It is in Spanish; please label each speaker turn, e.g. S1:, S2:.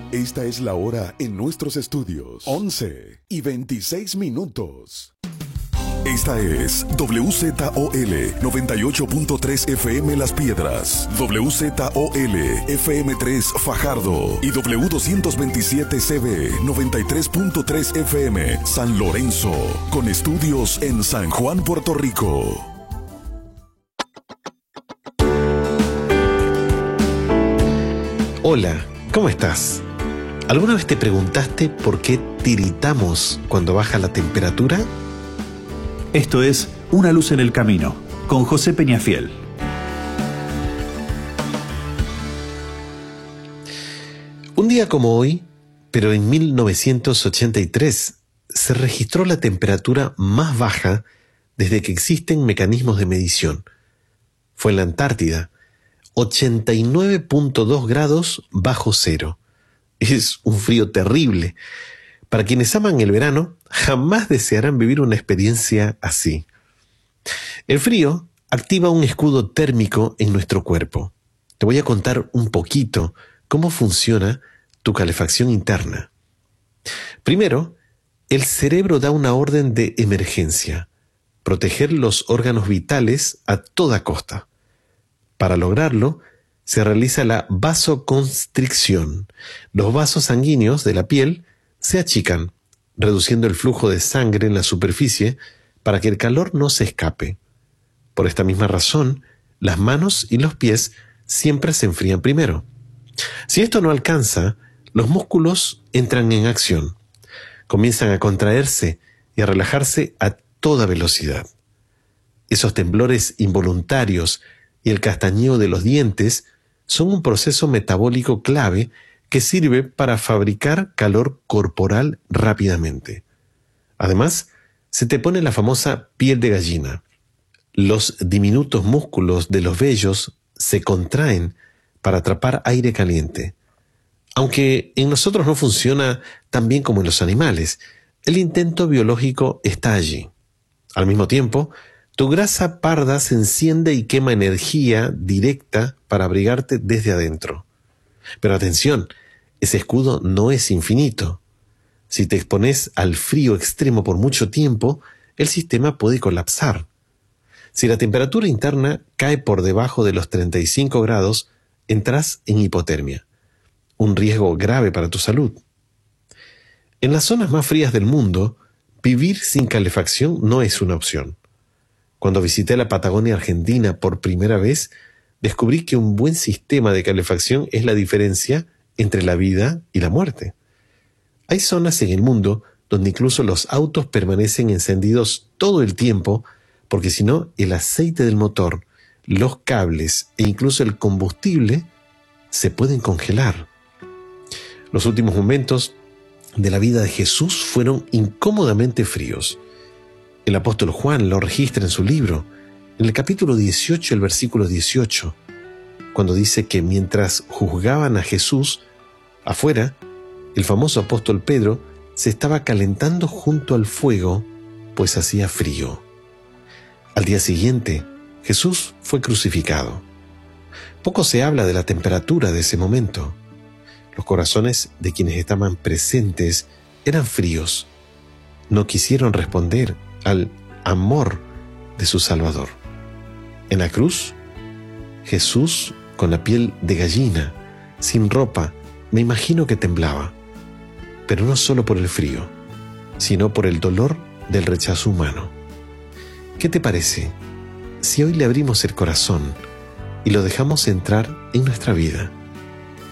S1: Esta es la hora en nuestros estudios. 11:26. Esta es WZOL 98.3 FM Las Piedras, WZOL FM3 Fajardo y W227CB 93.3 FM San Lorenzo, con estudios en San Juan, Puerto Rico.
S2: Hola, ¿cómo estás? ¿Alguna vez te preguntaste por qué tiritamos cuando baja la temperatura?
S3: Esto es Una luz en el camino, con José Peñafiel.
S2: Un día como hoy, pero en 1983, se registró la temperatura más baja desde que existen mecanismos de medición. Fue en la Antártida, 89.2 grados bajo cero. Es un frío terrible. Para quienes aman el verano, jamás desearán vivir una experiencia así. El frío activa un escudo térmico en nuestro cuerpo. Te voy a contar un poquito cómo funciona tu calefacción interna. Primero, el cerebro da una orden de emergencia: proteger los órganos vitales a toda costa. Para lograrlo, se realiza la vasoconstricción. Los vasos sanguíneos de la piel se achican, reduciendo el flujo de sangre en la superficie para que el calor no se escape. Por esta misma razón, las manos y los pies siempre se enfrían primero. Si esto no alcanza, los músculos entran en acción. Comienzan a contraerse y a relajarse a toda velocidad. Esos temblores involuntarios y el castañeo de los dientes son un proceso metabólico clave que sirve para fabricar calor corporal rápidamente. Además, se te pone la famosa piel de gallina. Los diminutos músculos de los vellos se contraen para atrapar aire caliente. Aunque en nosotros no funciona tan bien como en los animales, el intento biológico está allí. Al mismo tiempo, tu grasa parda se enciende y quema energía directa para abrigarte desde adentro. Pero atención, ese escudo no es infinito. Si te expones al frío extremo por mucho tiempo, el sistema puede colapsar. Si la temperatura interna cae por debajo de los 35 grados, entras en hipotermia, un riesgo grave para tu salud. En las zonas más frías del mundo, vivir sin calefacción no es una opción. Cuando visité la Patagonia Argentina por primera vez, descubrí que un buen sistema de calefacción es la diferencia entre la vida y la muerte. Hay zonas en el mundo donde incluso los autos permanecen encendidos todo el tiempo, porque si no, el aceite del motor, los cables e incluso el combustible se pueden congelar. Los últimos momentos de la vida de Jesús fueron incómodamente fríos. El apóstol Juan lo registra en su libro, en el capítulo 18, el versículo 18, cuando dice que mientras juzgaban a Jesús, afuera, el famoso apóstol Pedro se estaba calentando junto al fuego, pues hacía frío. Al día siguiente, Jesús fue crucificado. Poco se habla de la temperatura de ese momento. Los corazones de quienes estaban presentes eran fríos. No quisieron responder al amor de su Salvador. En la cruz, Jesús, con la piel de gallina, sin ropa, me imagino que temblaba, pero no solo por el frío, sino por el dolor del rechazo humano. ¿Qué te parece si hoy le abrimos el corazón y lo dejamos entrar en nuestra vida?